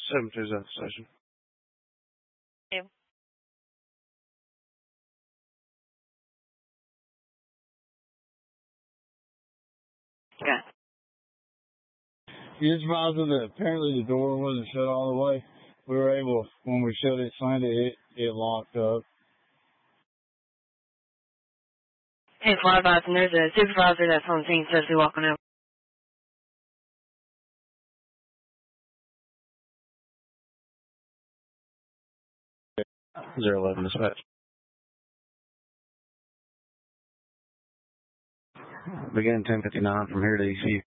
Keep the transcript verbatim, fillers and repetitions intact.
seven two's at the station. Yeah. Yeah. You advised her that apparently the door wasn't shut all the way. We were able, when we shut it, slammed it, it, it locked up. Hey, fly by, and there's a supervisor that's on scene, says he's walking over. zero eleven dispatch. Beginning ten fifty-nine from here to E C U.